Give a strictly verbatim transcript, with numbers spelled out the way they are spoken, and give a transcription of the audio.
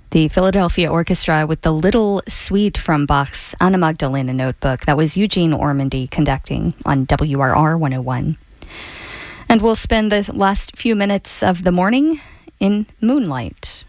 The Philadelphia Orchestra with the Little Suite from Bach's Anna Magdalena Notebook. That was Eugene Ormandy conducting on W R R one oh one. And we'll spend the last few minutes of the morning in Moonlight.